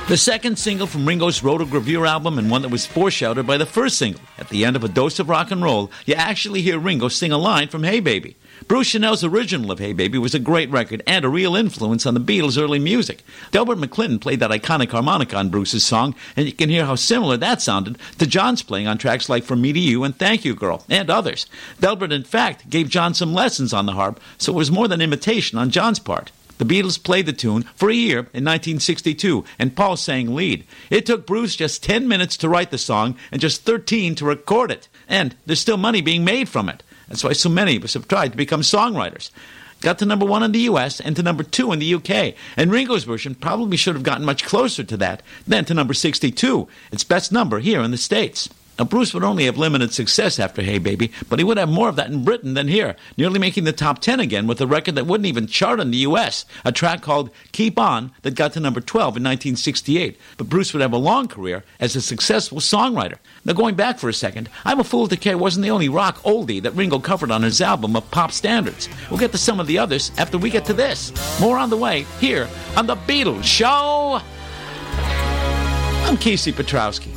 The second single from Ringo's Rotogravure album, and one that was foreshadowed by the first single. At the end of A Dose of Rock and Roll, you actually hear Ringo sing a line from Hey Baby. Bruce Chanel's original of Hey Baby was a great record and a real influence on the Beatles' early music. Delbert McClinton played that iconic harmonica on Bruce's song, and you can hear how similar that sounded to John's playing on tracks like From Me to You and Thank You Girl, and others. Delbert, in fact, gave John some lessons on the harp, so it was more than imitation on John's part. The Beatles played the tune for a year in 1962, and Paul sang lead. It took Bruce just 10 minutes to write the song and just 13 to record it. And there's still money being made from it. That's why so many of us have tried to become songwriters. Got to number 1 in the U.S. and to number 2 in the U.K. And Ringo's version probably should have gotten much closer to that than to number 62, its best number here in the States. Now, Bruce would only have limited success after Hey Baby, but he would have more of that in Britain than here, nearly making the top 10 again with a record that wouldn't even chart in the U.S., a track called Keep On that got to number 12 in 1968. But Bruce would have a long career as a successful songwriter. Now, going back for a second, I'm a Fool to Care wasn't the only rock oldie that Ringo covered on his album of pop standards. We'll get to some of the others after we get to this. More on the way here on The Beatles Show. I'm Casey Petrowski.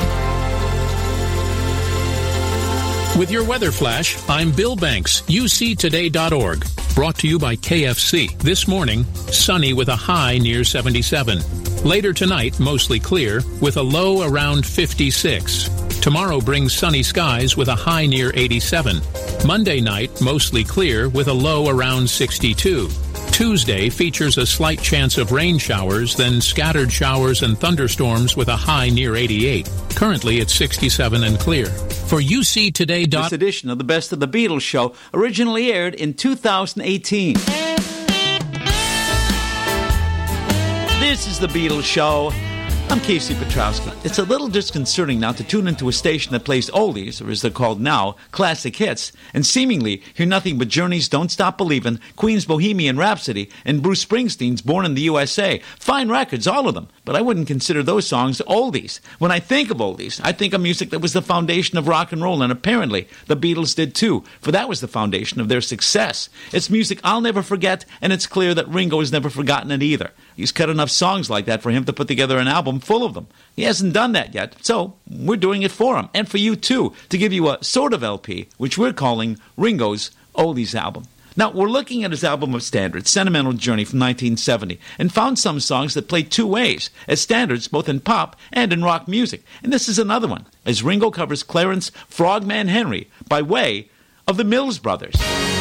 With your weather flash, I'm Bill Banks, UCToday.org. Brought to you by KFC. This morning, sunny with a high near 77. Later tonight, mostly clear, with a low around 56. Tomorrow brings sunny skies with a high near 87. Monday night, mostly clear, with a low around 62. Tuesday features a slight chance of rain showers, then scattered showers and thunderstorms with a high near 88. Currently, it's 67 and clear. For UCToday. This edition of the Best of the Beatles Show originally aired in 2018. This is the Beatles Show. I'm Casey Petrowski. It's a little disconcerting now to tune into a station that plays oldies, or as they're called now, classic hits, and seemingly hear nothing but Journey's Don't Stop Believin', Queen's Bohemian Rhapsody, and Bruce Springsteen's Born in the USA. Fine records, all of them, but I wouldn't consider those songs oldies. When I think of oldies, I think of music that was the foundation of rock and roll, and apparently the Beatles did too, for that was the foundation of their success. It's music I'll never forget, and it's clear that Ringo has never forgotten it either. He's cut enough songs like that for him to put together an album full of them. He hasn't done that yet, so we're doing it for him, and for you too, to give you a sort of LP, which we're calling Ringo's Oldies Album. Now, we're looking at his album of standards, Sentimental Journey from 1970, and found some songs that play two ways, as standards both in pop and in rock music. And this is another one, as Ringo covers Clarence Frogman Henry by way of the Mills Brothers.